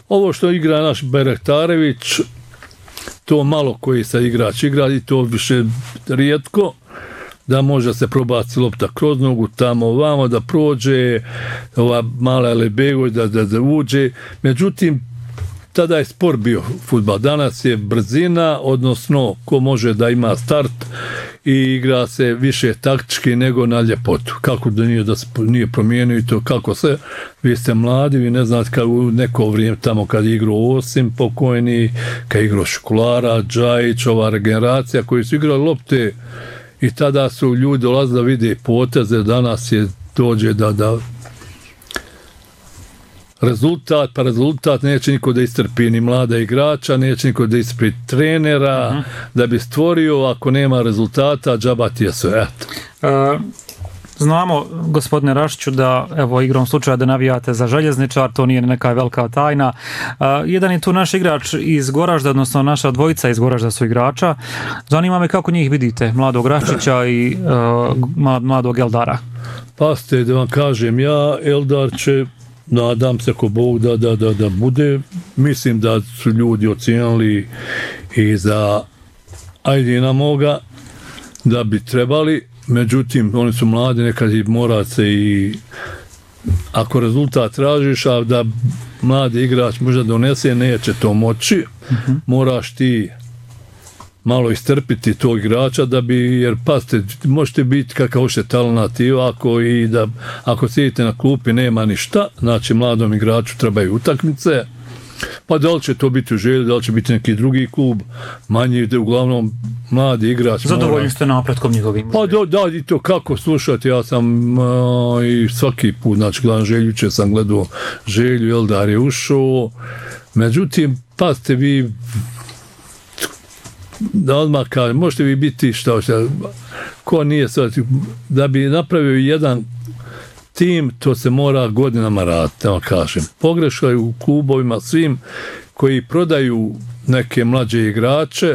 Ovo što igra naš Bajraktarević, to malo koji sad igrač igra i to više rijetko, da može se probaci lopta kroz nogu tamo ovamo, da prođe ova mala Lebegoj, da uđe. Međutim, tada je spor bio fudbal. Danas je brzina, odnosno ko može da ima start i igra se više taktički nego na ljepotu. Kako da se nije promijenio i to kako se, vi ste mladi, vi ne znate kad u neko vrijeme tamo kad je igrao Osim pokojni, kad je igrao Školara, Džajić, ova regeneracija koji su igrali lopte i tada su ljudi dolazili da vide poteze, danas je dođe da rezultat neće niko da istrpi ni mlada igrača, neće niko da istrpi trenera, da bi stvorio, ako nema rezultata, džaba ti je sve. Znamo, gospodine Rašiću, da evo igrom slučaja da navijate za Željezničar, to nije neka velika tajna. Jedan je tu naš igrač iz Goražda, odnosno naša dvojica iz Goražda su igrača. Zanima me kako njih vidite, mladog Rašića i mladog Eldara. Pa ste, da vam kažem, Eldar će, nadam se ko Bog da bude, mislim da su ljudi ocijenili i za Ajdina moga da bi trebali, međutim oni su mladi, nekad i mora se i ako rezultat tražiš, a da mladi igrač možda donese, neće to moći, moraš ti malo istrpiti tog igrača da bi, jer pazite, možete biti kakav hoće talenat, ako sjedite na klupi nema ništa, znači mladom igraču trebaju utakmice, pa da li će to biti u Želju, da li će biti neki drugi klub, manji, uglavnom mladi igrač. Zadovoljni ste napretkom njegovim? Pa da, i to kako slušati, ja sam i svaki put, znači gledam Željuće, sam gledao Želju, Eldar je ušao, međutim, pazite vi, da odmah kažem, možete vi biti ko nije sad, da bi napravio jedan tim, to se mora godinama raditi, da vam kažem. Pogrešaju u klubovima svim koji prodaju neke mlađe igrače,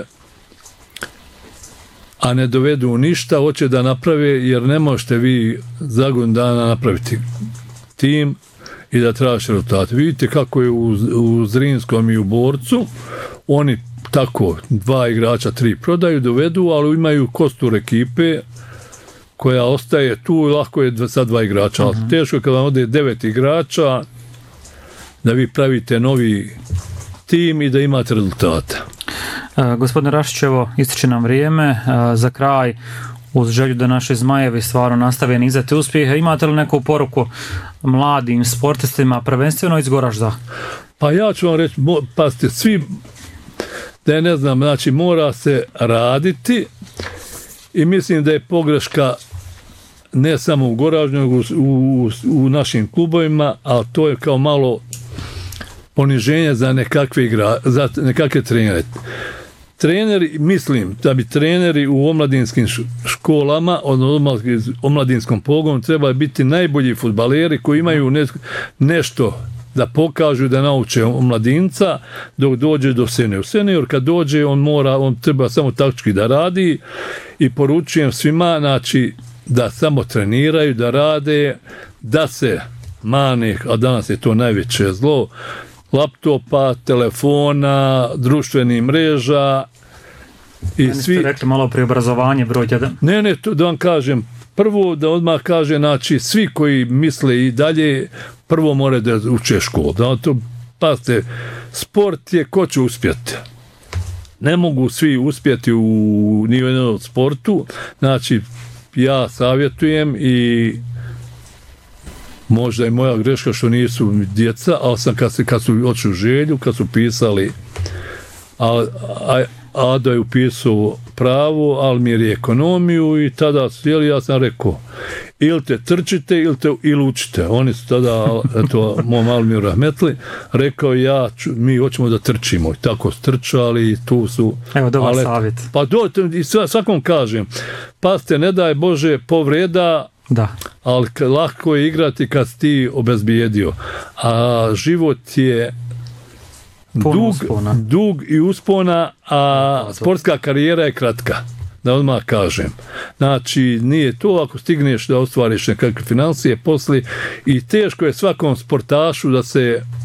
a ne dovedu ništa, hoće da naprave, jer ne možete vi za godinu dana napraviti tim i da traži rezultate. Vidite kako je u Zrinskom i u Borcu, oni tako, 2 igrača, 3 prodaju, dovedu, ali imaju kostur ekipe koja ostaje tu, lako je sad 2 igrača, ali teško je kada vam ode 9 igrača da vi pravite novi tim i da imate rezultate. Gospodine Rašićevo, ističe nam vrijeme, za kraj, uz želju da naši Zmajevi stvarno nastave nizati uspjehe, imate li neku poruku mladim sportistima, prvenstveno iz Goražda? Pa ja ću vam reći, pazite, svi, da je ne znam, znači mora se raditi i mislim da je pogreška ne samo u Goraždu, nego u našim klubovima, ali to je kao malo poniženje za nekakve trenere. Treneri, mislim da bi treneri u omladinskim školama, odnosno omladinskom pogonu, trebali biti najbolji fudbaleri koji imaju nešto da pokažu, da nauče omladinca dok dođe do senior. Senior kad dođe, on treba samo taktički da radi i poručujem svima, znači, da samo treniraju, da rade, da se mane, a danas je to najveće zlo, laptopa, telefona, društvenih mreža i svi... Ste rekli malo preobrazovanje broj 1. Ne, to da vam kažem, prvo da odmah kaže, znači, svi koji misle i dalje, prvo moraju da uče školu. Pazite, sport je ko će uspjeti. Ne mogu svi uspjeti u nijednom sportu, znači, ja savjetujem i možda je moja greška što nisu djeca, ali sam kad su oču u Želju, kad su pisali, Ado je upisao pravo, Almir je ekonomiju i tada sjeli, ja sam rekao, ili te trčite ili učite. Oni su tada, eto, mom Almiru rahmetli, rekao mi hoćemo da trčimo. I tako su trčali i tu su... Evo, dobar savjet. Pa i svakom kažem, pazite, ne daj Bože povreda, da. Ali lako je igrati kad si ti obezbijedio. A život je dug i uspona, a sportska karijera je kratka, da odmah kažem. Znači, nije to ako stigneš da ostvariš nekakve financije poslije i teško je svakom sportašu da se